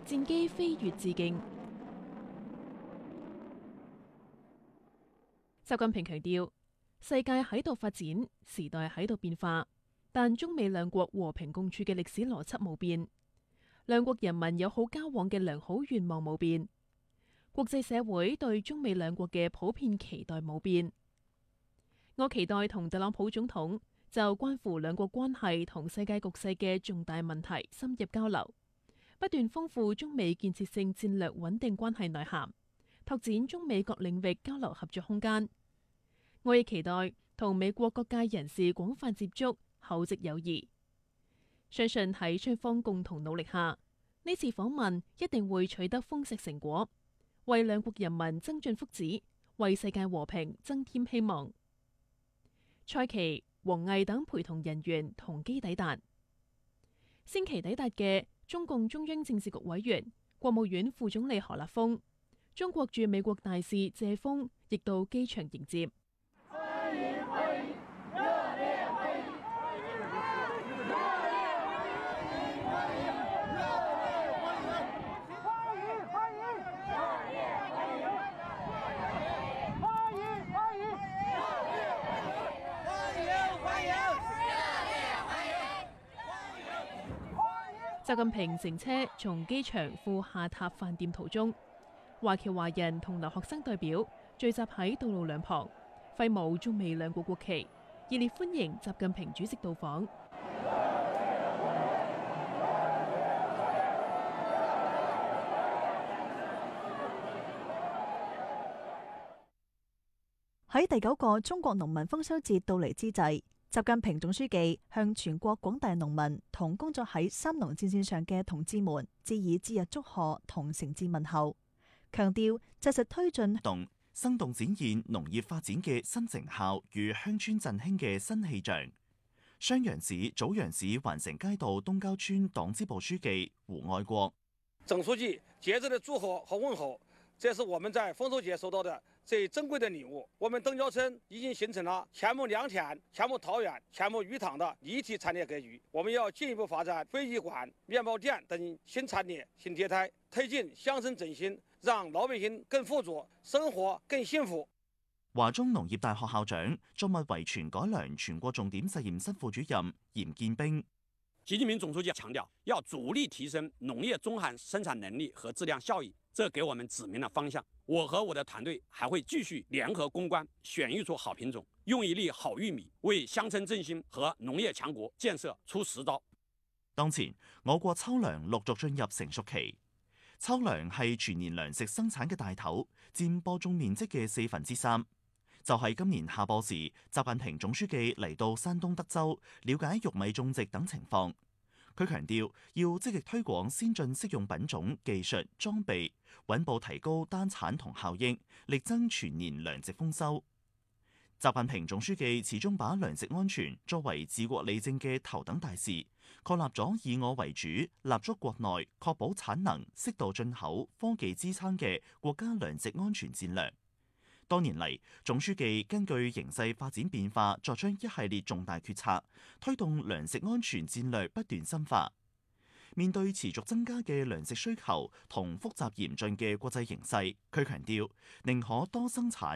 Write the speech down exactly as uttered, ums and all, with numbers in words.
戰機飛越致敬。習近平強調，世界喺度發展，時代喺度變化，但中美兩國和平共處嘅歷史邏輯冇變，兩國人民友好交往嘅良好願望冇變，國際社會對中美兩國嘅普遍期待冇變。我期待同特朗普總統就關乎兩國關係同世界局勢嘅重大問題深入交流，不斷豐富中美建設性戰略穩定關係內涵，拓展中美各領域交流合作空間。我亦期待同美國各界人士廣泛接觸，厚植友誼。相信喺雙方共同努力下，呢次訪問一定會取得豐碩成果，為兩國人民增進福祉，為世界和平增添希望。蔡奇、王毅等陪同人員同機抵達。星期抵達嘅中共中央政治局委員、國務院副總理何立峰、中國駐美國大使謝鋒亦到機場迎接。 歡迎歡迎，熱烈歡迎！ 習近平乘車從機場赴下榻飯店途中，華僑華人同留學生代表聚集喺道路兩旁，揮舞中美兩國國旗，熱烈歡迎習近平主席到訪。 喺第九個中國農民豐收節到嚟之際，習近平總書記向全國廣大農民同工作喺三農戰線上嘅同志們致以節日祝賀同誠摯問候，強調紮實推進動生動展現農業發展嘅新成效與鄉村振興嘅新氣象。襄陽市棗陽市環城街道東郊村黨支部書記胡愛國： 總書記節日的祝賀和問候，這是我們在豐收節收到的最珍貴的禮物。我們東郊村已經形成了黔牧良田、黔牧桃園、黔牧魚塘的立體產業格局。我們要進一步發展飛機館、麵包店等新產業新業態，推進鄉村振興，讓老百姓更富足，生活更幸福。 華中農業大學校長、作物遺傳改良全國重點實驗室副主任嚴建兵： 習近平總書記強調，要主力提升農業中含生產能力和質量效益，這給我們指明了方向。我和我的團隊還會繼續聯合攻關，選育出好品種，用一粒好玉米為鄉村振興和農業強國建設出實招。 當前，我國秋糧陸續進入成熟期。秋糧係全年糧食生產嘅大頭，佔播種面積嘅四分之三。就係今年夏播時，習近平總書記嚟到山東德州，了解玉米種植等情況。佢強調要積極推廣先進適用品種、技術、裝備，穩步提高單產同效益，力爭全年糧食豐收。習近平總書記始終把糧食安全作為治國理政嘅頭等大事，確立咗以我為主、立足國內、確保產能、適度進口、科技支撐嘅國家糧食安全戰略。多年嚟，總書記根據形勢發展變化，作出一系列重大決策，推動糧食安全戰略不斷深化。面對持續增加嘅糧食需求同複雜嚴峻嘅國際形勢，佢強調寧可多生產